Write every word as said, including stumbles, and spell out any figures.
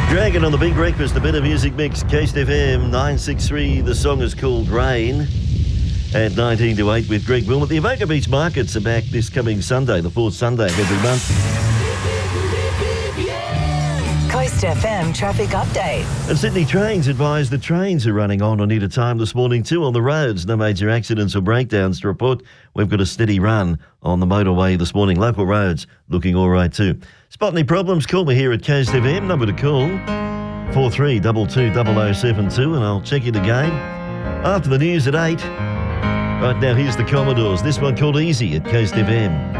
Dragon on the Big Breakfast, a bit of music mix, Coast F M nine six three. The song is called Rain. At nineteen to eight with Greg Wilmot. The Avoca Beach markets are back this coming Sunday, the fourth Sunday of every month. Coast F M traffic update. And Sydney Trains advise the trains are running on or near time this morning too on the roads. No major accidents or breakdowns to report. We've got a steady run on the motorway this morning. Local roads looking all right too. Spot any problems? Call me here at Coast F M. Number to call, four three two two zero zero seven two, and I'll check it again after the news at eight. Right now, here's the Commodores. This one called Easy at Coast F M.